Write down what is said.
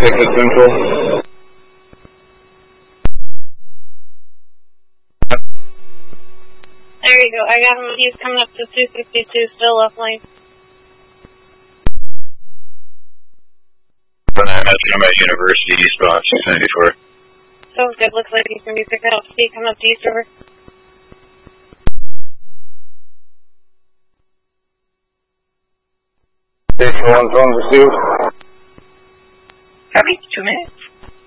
Texas Central. There you go. I got him. He's coming up to 262, still left lane. I'm at University eastbound 694. Sounds good. Looks like he's going to be picking up speed coming up to East River. Station 1 phone received. Copy. 2 minutes.